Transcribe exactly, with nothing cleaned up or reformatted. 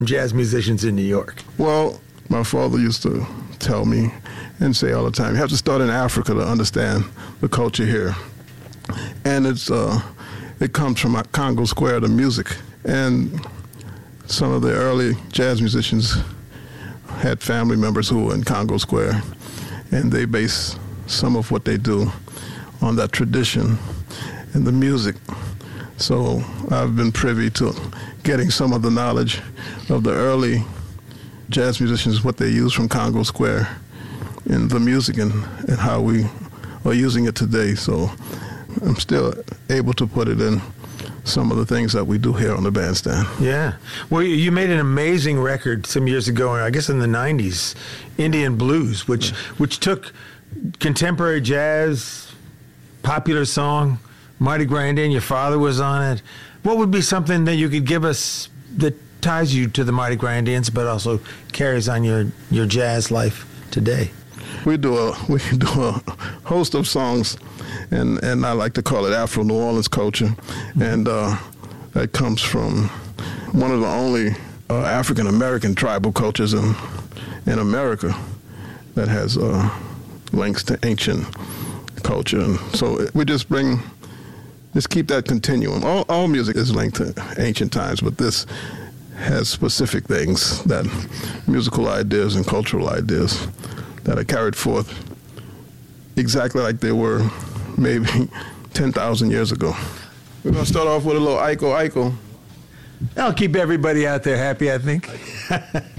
jazz musicians in New York? Well, my father used to tell me and say all the time, you have to start in Africa to understand the culture here. And it's uh, it comes from Congo Square, the music. And some of the early jazz musicians had family members who were in Congo Square, and they base some of what they do on that tradition and the music. So I've been privy to getting some of the knowledge of the early jazz musicians, what they use from Congo Square in the music and, and how we are using it today. So I'm still able to put it in some of the things that we do here on the bandstand. Yeah. Well, you made an amazing record some years ago, I guess in the nineties, Indian Blues, which yeah. which took contemporary jazz, popular song, Mardi Gras Indian, your father was on it. What would be something that you could give us that ties you to the Mardi Gras Indians, but also carries on your, your jazz life today? We do a we do a host of songs, and, and I like to call it Afro New Orleans culture, mm-hmm. and uh, that comes from one of the only uh, African American tribal cultures in in America that has uh, links to ancient culture, and so we just bring. Just keep that continuum. All, all music is linked to ancient times, but this has specific things, that musical ideas and cultural ideas that are carried forth exactly like they were maybe ten thousand years ago. We're going to start off with a little Iko Iko. That'll keep everybody out there happy, I think.